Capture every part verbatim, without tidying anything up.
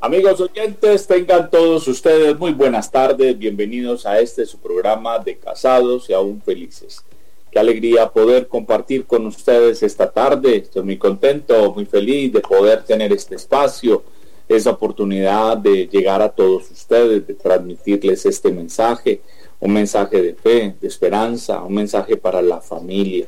Amigos oyentes, tengan todos ustedes muy buenas tardes, bienvenidos a este su programa de Casados y Aún Felices. Qué alegría poder compartir con ustedes esta tarde. Estoy muy contento, muy feliz de poder tener este espacio, esa oportunidad de llegar a todos ustedes, de transmitirles este mensaje, un mensaje de fe, de esperanza, un mensaje para la familia.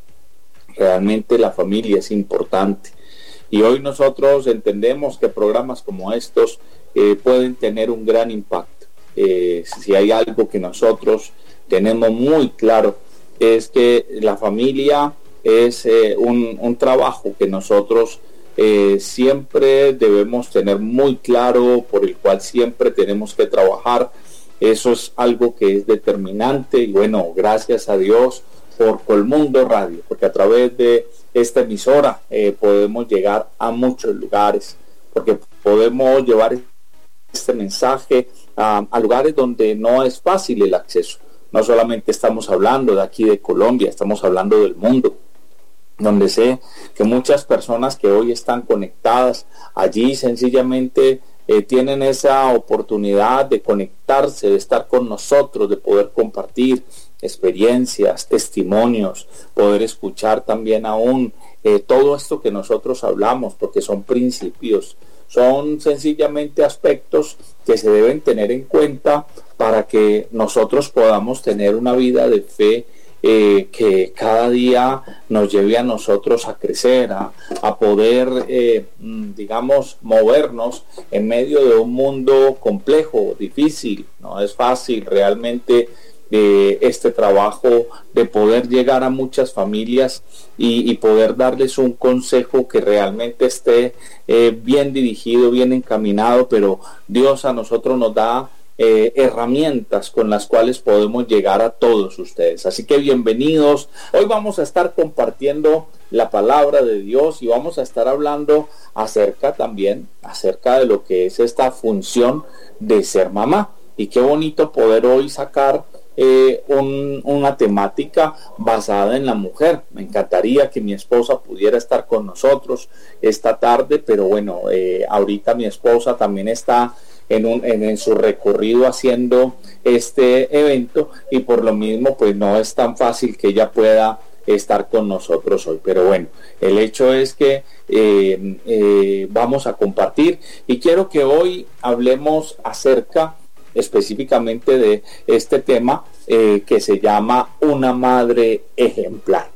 Realmente la familia es importante. Y hoy nosotros entendemos que programas como estos eh, pueden tener un gran impacto. Eh, si hay algo que nosotros tenemos muy claro, es que la familia es eh, un, un trabajo que nosotros eh, siempre debemos tener muy claro, por el cual siempre tenemos que trabajar. Eso es algo que es determinante y bueno, gracias a Dios por Colmundo Radio, porque a través de esta emisora eh, podemos llegar a muchos lugares, porque podemos llevar este mensaje a, a lugares donde no es fácil el acceso. No solamente estamos hablando de aquí de Colombia, estamos hablando del mundo, donde sé que muchas personas que hoy están conectadas allí sencillamente eh, tienen esa oportunidad de conectarse, de estar con nosotros, de poder compartir experiencias, testimonios, poder escuchar también aún eh, todo esto que nosotros hablamos, porque son principios, son sencillamente aspectos que se deben tener en cuenta para que nosotros podamos tener una vida de fe eh, que cada día nos lleve a nosotros a crecer, a, a poder, eh, digamos, movernos en medio de un mundo complejo, difícil. No es fácil realmente de este trabajo de poder llegar a muchas familias y, y poder darles un consejo que realmente esté eh, bien dirigido, bien encaminado, pero Dios a nosotros nos da eh, herramientas con las cuales podemos llegar a todos ustedes. Así que bienvenidos. Hoy vamos a estar compartiendo la palabra de Dios y vamos a estar hablando acerca también, acerca de lo que es esta función de ser mamá. Y qué bonito poder hoy sacar Eh, un, una temática basada en la mujer. Me encantaría que mi esposa pudiera estar con nosotros esta tarde, pero bueno, eh, ahorita mi esposa también está en, un, en, en su recorrido haciendo este evento y por lo mismo pues no es tan fácil que ella pueda estar con nosotros hoy, pero bueno, el hecho es que eh, eh, vamos a compartir y quiero que hoy hablemos acerca específicamente de este tema eh, que se llama una madre ejemplar.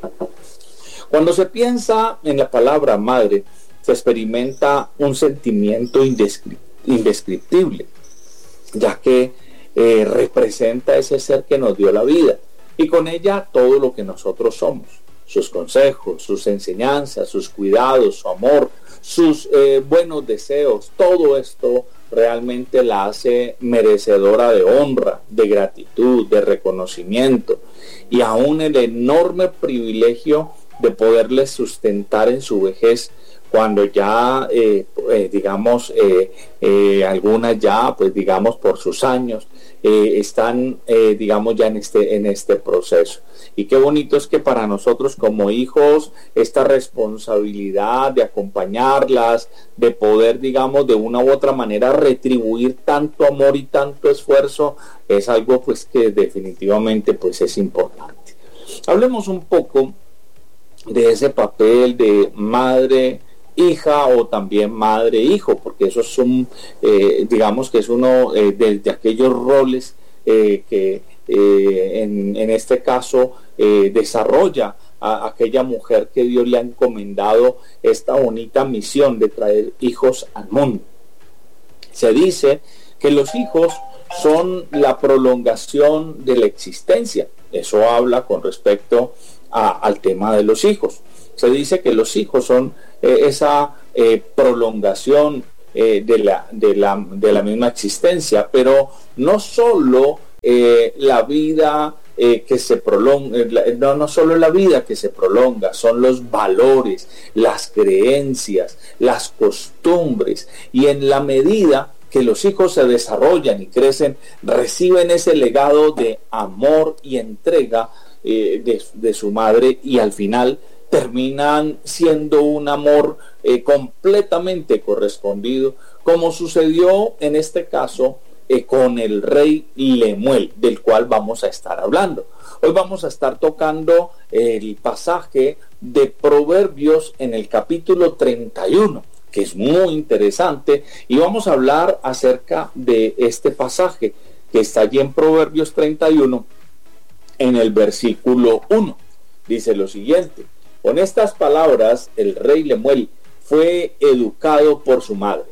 Cuando se piensa en la palabra madre, se experimenta un sentimiento indescri- indescriptible, ya que eh, representa ese ser que nos dio la vida y con ella todo lo que nosotros somos, sus consejos, sus enseñanzas, sus cuidados, su amor, sus eh, buenos deseos, todo esto realmente la hace merecedora de honra, de gratitud, de reconocimiento y aún el enorme privilegio de poderles sustentar en su vejez cuando ya eh, eh, digamos eh, eh, algunas ya pues digamos por sus años eh, están eh, digamos ya en este en este proceso. Y qué bonito es que para nosotros como hijos esta responsabilidad de acompañarlas, de poder digamos de una u otra manera retribuir tanto amor y tanto esfuerzo es algo pues que definitivamente pues es importante. Hablemos un poco de ese papel de madre hija o también madre hijo, porque eso es un eh, digamos que es uno eh, de, de aquellos roles eh, que eh, en, en este caso eh, desarrolla a aquella mujer que Dios le ha encomendado esta bonita misión de traer hijos al mundo. Se dice que los hijos son la prolongación de la existencia. Eso habla con respecto a, al tema de los hijos. Se dice que los hijos son eh, esa eh, prolongación eh, de, la, de, la, de la misma existencia, pero no solo eh, la vida eh, que se prolonga, eh, no, no solo la vida que se prolonga, son los valores, las creencias, las costumbres, y en la medida que los hijos se desarrollan y crecen, reciben ese legado de amor y entrega eh, de, de su madre, y al final terminan siendo un amor eh, completamente correspondido, como sucedió en este caso eh, con el rey Lemuel, del cual vamos a estar hablando. Hoy vamos a estar tocando el pasaje de Proverbios en el capítulo treinta y uno, que es muy interesante, y vamos a hablar acerca de este pasaje que está allí en Proverbios treinta y uno, en el versículo uno. Dice lo siguiente: con estas palabras el rey Lemuel fue educado por su madre.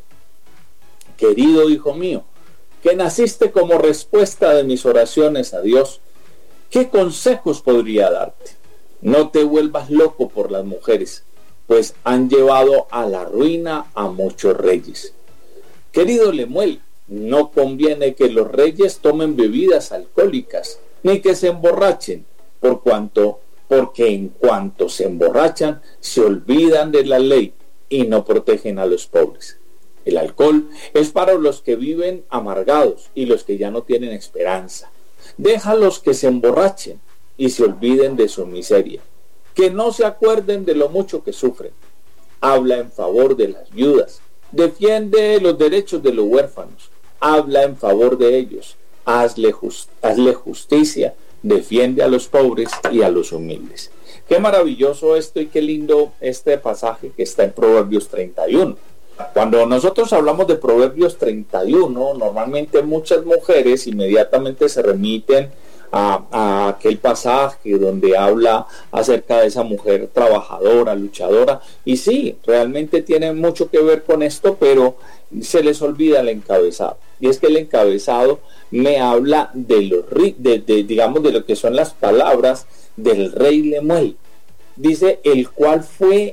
Querido hijo mío, que naciste como respuesta de mis oraciones a Dios, ¿qué consejos podría darte? No te vuelvas loco por las mujeres, pues han llevado a la ruina a muchos reyes. Querido Lemuel, no conviene que los reyes tomen bebidas alcohólicas, ni que se emborrachen, por cuanto, porque en cuanto se emborrachan, se olvidan de la ley y no protegen a los pobres. El alcohol es para los que viven amargados y los que ya no tienen esperanza. Déjalos que se emborrachen y se olviden de su miseria, que no se acuerden de lo mucho que sufren. Habla en favor de las viudas, defiende los derechos de los huérfanos, habla en favor de ellos, hazle, just, hazle justicia, defiende a los pobres y a los humildes. Qué maravilloso esto y qué lindo este pasaje que está en Proverbios treinta y uno. Cuando nosotros hablamos de Proverbios treinta y uno, normalmente muchas mujeres inmediatamente se remiten a, a aquel pasaje donde habla acerca de esa mujer trabajadora, luchadora, y sí, realmente tiene mucho que ver con esto, pero se les olvida el encabezado, y es que el encabezado me habla de los de, de, digamos de lo que son las palabras del rey Lemuel. Dice, el cual fue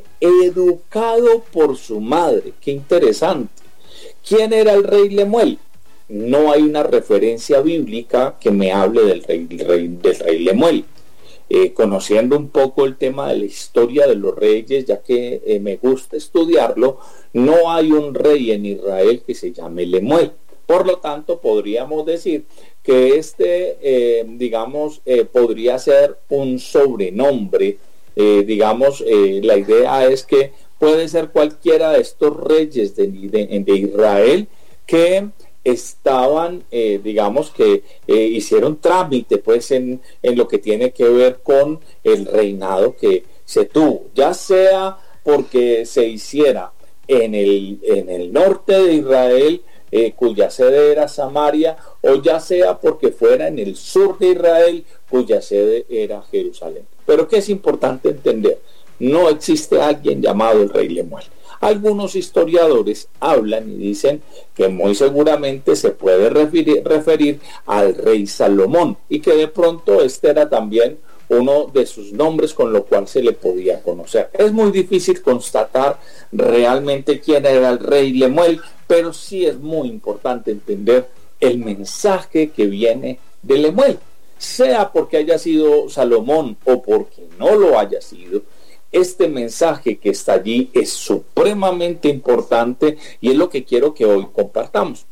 educado por su madre. Qué interesante. ¿Quién era el rey Lemuel? No hay una referencia bíblica que me hable del rey, del rey, del rey Lemuel. Eh, conociendo un poco el tema de la historia de los reyes, ya que eh, me gusta estudiarlo, no hay un rey en Israel que se llame Lemuel. Por lo tanto, podríamos decir que este, eh, digamos, eh, podría ser un sobrenombre. Eh, digamos, eh, la idea es que puede ser cualquiera de estos reyes de, de, de Israel que estaban, eh, digamos, que eh, hicieron trámite pues en, en lo que tiene que ver con el reinado que se tuvo, ya sea porque se hiciera en el, en el norte de Israel, eh, cuya sede era Samaria, o ya sea porque fuera en el sur de Israel, cuya sede era Jerusalén. Pero ¿qué es importante entender? No existe alguien llamado el rey Lemuel. Algunos historiadores hablan y dicen que muy seguramente se puede referir, referir al rey Salomón, y que de pronto este era también uno de sus nombres con lo cual se le podía conocer. Es muy difícil constatar realmente quién era el rey Lemuel, pero sí es muy importante entender el mensaje que viene de Lemuel. Sea porque haya sido Salomón o porque no lo haya sido, este mensaje que está allí es supremamente importante y es lo que quiero que hoy compartamos.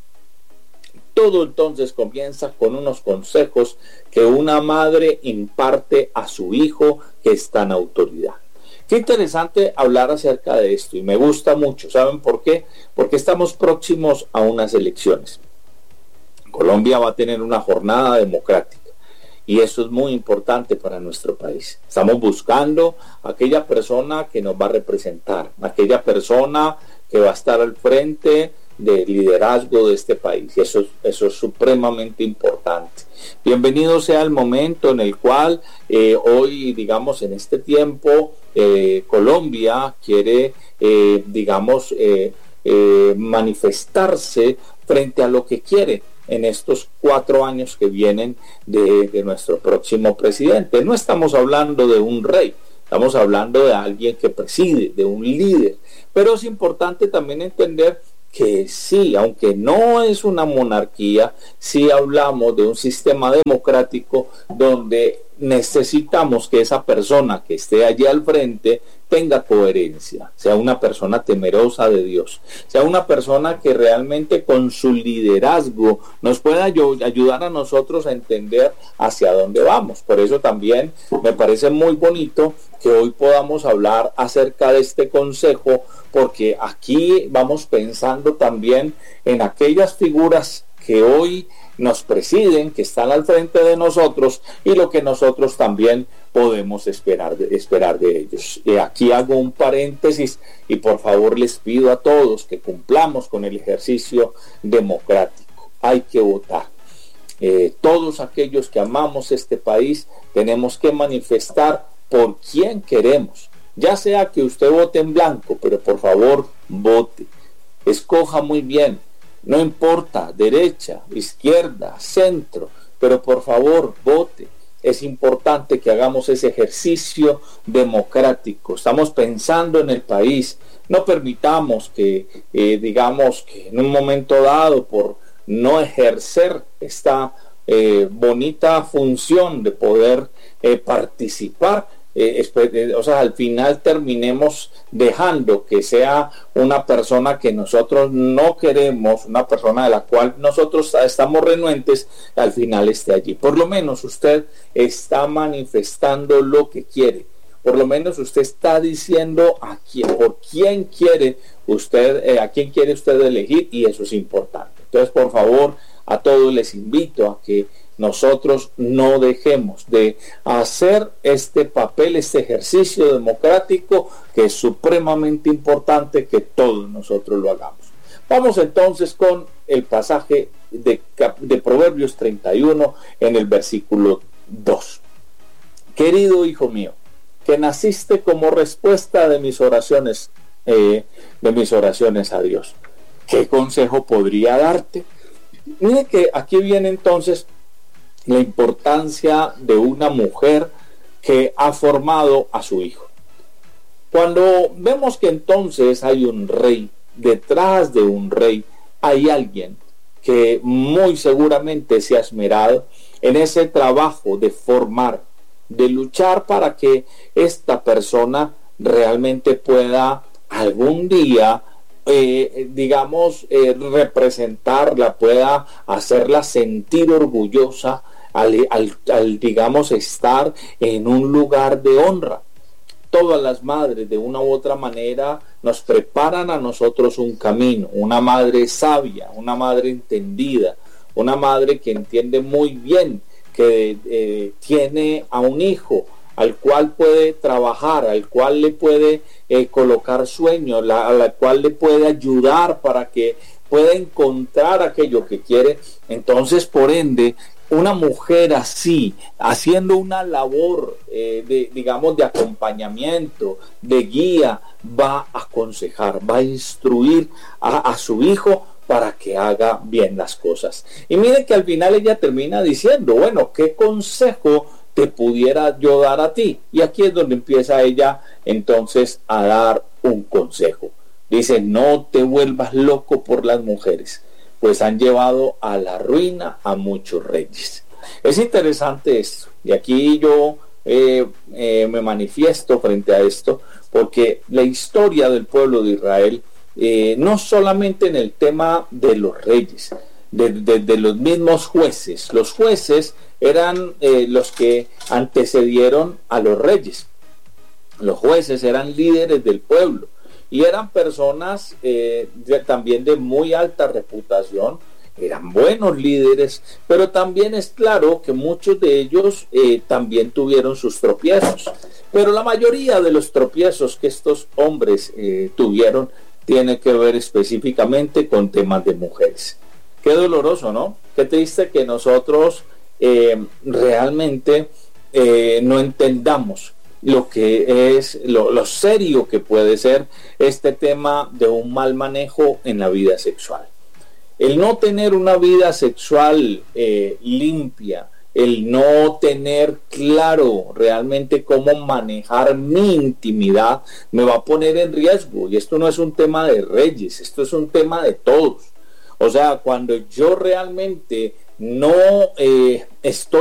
Todo entonces comienza con unos consejos que una madre imparte a su hijo que está en autoridad. Qué interesante hablar acerca de esto y me gusta mucho. ¿Saben por qué? Porque estamos próximos a unas elecciones. Colombia va a tener una jornada democrática. Y eso es muy importante para nuestro país. Estamos buscando a aquella persona que nos va a representar, aquella persona que va a estar al frente del liderazgo de este país. Y eso, eso es supremamente importante. Bienvenido sea el momento en el cual eh, hoy, digamos, en este tiempo, eh, Colombia quiere, eh, digamos, eh, eh, manifestarse frente a lo que quiere en estos cuatro años que vienen de, de nuestro próximo presidente. No estamos hablando de un rey, estamos hablando de alguien que preside, de un líder. Pero es importante también entender que sí, aunque no es una monarquía, sí hablamos de un sistema democrático donde necesitamos que esa persona que esté allí al frente tenga coherencia, sea una persona temerosa de Dios, sea una persona que realmente con su liderazgo nos pueda ayudar a nosotros a entender hacia dónde vamos. Por eso también me parece muy bonito que hoy podamos hablar acerca de este consejo, porque aquí vamos pensando también en aquellas figuras que hoy nos presiden, que están al frente de nosotros, y lo que nosotros también podemos esperar de, esperar de ellos. Y aquí hago un paréntesis y por favor les pido a todos que cumplamos con el ejercicio democrático. Hay que votar. Eh, todos aquellos que amamos este país tenemos que manifestar por quién queremos. Ya sea que usted vote en blanco, pero por favor vote. Escoja muy bien. No importa, derecha, izquierda, centro, pero por favor, vote. Es importante que hagamos ese ejercicio democrático. Estamos pensando en el país. No permitamos que, eh, digamos, que en un momento dado, por no ejercer esta eh, bonita función de poder eh, participar, Eh, o sea, al final terminemos dejando que sea una persona que nosotros no queremos, una persona de la cual nosotros estamos renuentes, al final esté allí. Por lo menos usted está manifestando lo que quiere, por lo menos usted está diciendo a quién, por quién quiere usted, eh, a quién quiere usted elegir, y eso es importante. Entonces, por favor, a todos les invito a que nosotros no dejemos de hacer este papel, este ejercicio democrático, que es supremamente importante que todos nosotros lo hagamos. Vamos entonces con el pasaje de, de Proverbios treinta y uno en el versículo dos. Querido hijo mío, que naciste como respuesta de mis oraciones, eh, de mis oraciones a Dios. ¿Qué consejo podría darte? Mire que aquí viene entonces la importancia de una mujer que ha formado a su hijo. Cuando vemos que entonces hay un rey, detrás de un rey hay alguien que muy seguramente se ha esmerado en ese trabajo de formar, de luchar para que esta persona realmente pueda algún día Eh, digamos, eh, representarla, pueda hacerla sentir orgullosa al, al, al, digamos, estar en un lugar de honra. Todas las madres, de una u otra manera, nos preparan a nosotros un camino, una madre sabia, una madre entendida, una madre que entiende muy bien que eh, tiene a un hijo al cual puede trabajar, al cual le puede eh, colocar sueños, la, a la cual le puede ayudar para que pueda encontrar aquello que quiere. Entonces, por ende, una mujer así, haciendo una labor eh, de, digamos, de acompañamiento, de guía, va a aconsejar, va a instruir a, a su hijo para que haga bien las cosas. Y mire que al final ella termina diciendo, bueno, ¿qué consejo te pudiera yo dar a ti? Y aquí es donde empieza ella entonces a dar un consejo. Dice, no te vuelvas loco por las mujeres, pues han llevado a la ruina a muchos reyes. Es interesante esto, y aquí yo eh, eh, me manifiesto frente a esto, porque la historia del pueblo de Israel, eh, no solamente en el tema de los reyes, de, de, de los mismos jueces, los jueces eran eh, los que antecedieron a los reyes. Los jueces eran líderes del pueblo y eran personas eh, de, también de muy alta reputación, eran buenos líderes, pero también es claro que muchos de ellos eh, también tuvieron sus tropiezos. Pero la mayoría de los tropiezos que estos hombres eh, tuvieron tiene que ver específicamente con temas de mujeres. Qué doloroso, ¿no? Qué triste que nosotros Eh, realmente eh, no entendamos lo que es lo, lo serio que puede ser este tema de un mal manejo en la vida sexual. El no tener una vida sexual eh, limpia, el no tener claro realmente cómo manejar mi intimidad, me va a poner en riesgo. Y esto no es un tema de reyes, esto es un tema de todos. O sea, cuando yo realmente no eh, estoy